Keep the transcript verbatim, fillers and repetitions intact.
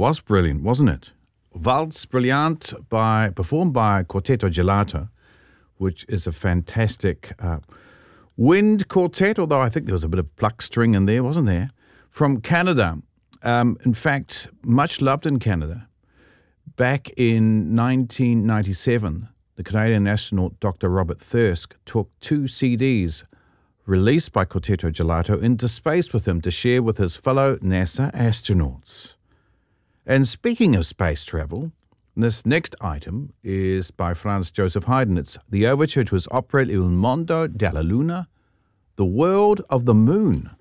was brilliant, wasn't it? Waltz Brilliant, by performed by Quartetto Gelato, which is a fantastic uh, wind quartet, although I think there was a bit of pluck string in there, wasn't there? From Canada. Um, in fact, much loved in Canada. Back in nineteen ninety-seven, the Canadian astronaut Doctor Robert Thirsk took two C Ds released by Quartetto Gelato into space with him to share with his fellow NASA astronauts. And speaking of space travel, this next item is by Franz Joseph Haydn. It's the overture to his opera Il Mondo della Luna, The World of the Moon.